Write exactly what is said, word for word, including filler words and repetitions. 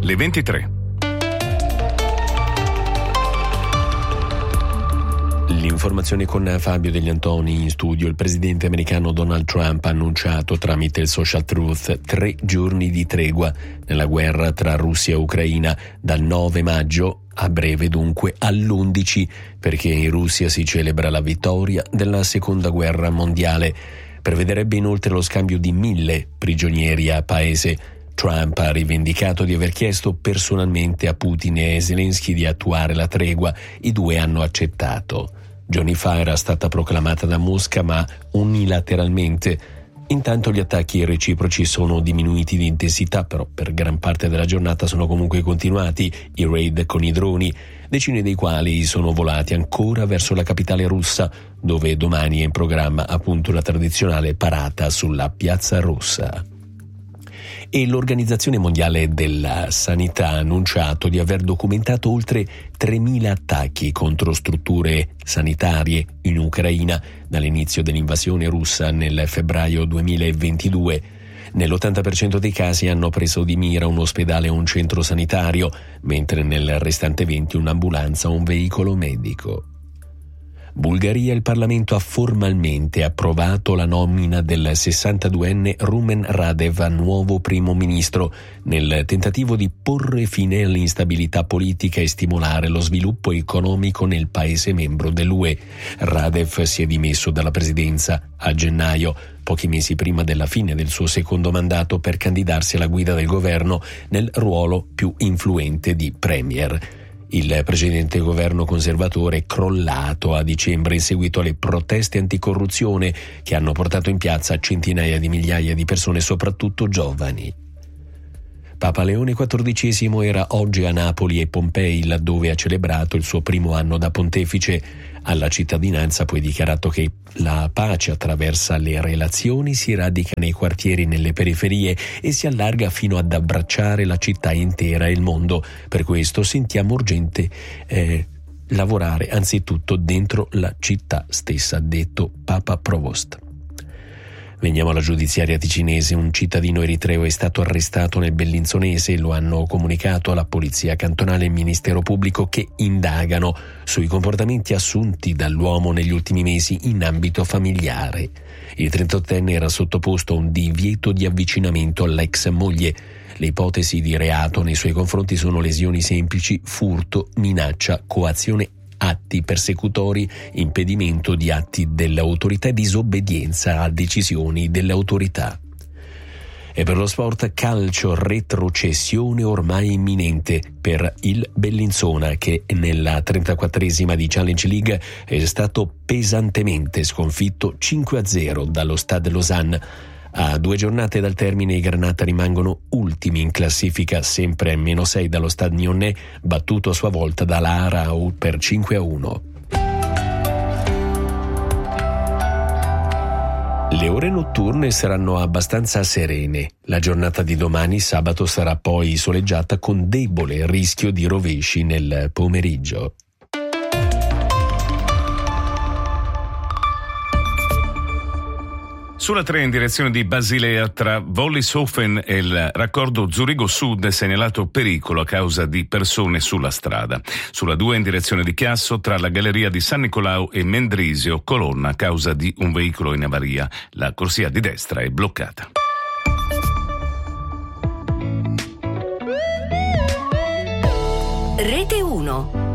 le ventitré. L'informazione con Fabio Degli Antoni in studio. Il presidente americano Donald Trump ha annunciato tramite il social Truth tre giorni di tregua nella guerra tra Russia e Ucraina, dal nove maggio, a breve dunque, all'undici, perché in Russia si celebra la vittoria della seconda guerra mondiale. Prevederebbe inoltre lo scambio di mille prigionieri a paese. Trump ha rivendicato di aver chiesto personalmente a Putin e Zelensky di attuare la tregua. I due hanno accettato. Giorni fa era stata proclamata da Mosca, ma unilateralmente. Intanto gli attacchi reciproci sono diminuiti di intensità, però per gran parte della giornata sono comunque continuati i raid con i droni, decine dei quali sono volati ancora verso la capitale russa, dove domani è in programma appunto la tradizionale parata sulla Piazza Rossa. E l'Organizzazione Mondiale della Sanità ha annunciato di aver documentato oltre tremila attacchi contro strutture sanitarie in Ucraina dall'inizio dell'invasione russa nel febbraio duemilaventidue. Nell'ottanta per cento dei casi hanno preso di mira un ospedale o un centro sanitario, mentre nel restante venti un'ambulanza o un veicolo medico. Bulgaria, il Parlamento ha formalmente approvato la nomina del sessantaduenne Rumen Radev a nuovo primo ministro, nel tentativo di porre fine all'instabilità politica e stimolare lo sviluppo economico nel paese membro dell'U E. Radev si è dimesso dalla presidenza a gennaio, pochi mesi prima della fine del suo secondo mandato, per candidarsi alla guida del governo nel ruolo più influente di premier. Il precedente governo conservatore è crollato a dicembre in seguito alle proteste anticorruzione che hanno portato in piazza centinaia di migliaia di persone, soprattutto giovani. Papa Leone quattordicesimo era oggi a Napoli e Pompei, laddove ha celebrato il suo primo anno da pontefice. Alla cittadinanza ha poi dichiarato che la pace attraversa le relazioni, si radica nei quartieri e nelle periferie e si allarga fino ad abbracciare la città intera e il mondo. Per questo sentiamo urgente eh, lavorare anzitutto dentro la città stessa, ha detto Papa Provost. Veniamo alla giudiziaria ticinese. Un cittadino eritreo è stato arrestato nel Bellinzonese, lo hanno comunicato alla polizia cantonale e il ministero pubblico, che indagano sui comportamenti assunti dall'uomo negli ultimi mesi in ambito familiare. Il trentottenne era sottoposto a un divieto di avvicinamento all'ex moglie. Le ipotesi di reato nei suoi confronti sono lesioni semplici, furto, minaccia, coazione, atti persecutori, impedimento di atti dell'autorità e disobbedienza a decisioni dell'autorità. E per lo sport calcio, retrocessione ormai imminente per il Bellinzona, che nella trentaquattresima di Challenge League è stato pesantemente sconfitto cinque a zero dallo Stade Lausanne. A due giornate dal termine i Granata rimangono ultimi in classifica, sempre a meno sei dallo Stade Nyonnais, battuto a sua volta dalla Aarau per cinque a uno. Le ore notturne saranno abbastanza serene. La giornata di domani, sabato, sarà poi soleggiata con debole rischio di rovesci nel pomeriggio. Sulla tre in direzione di Basilea tra Wollishofen e il raccordo Zurigo Sud è segnalato pericolo a causa di persone sulla strada. Sulla due in direzione di Chiasso tra la galleria di San Nicolao e Mendrisio colonna a causa di un veicolo in avaria. La corsia di destra è bloccata. Rete uno.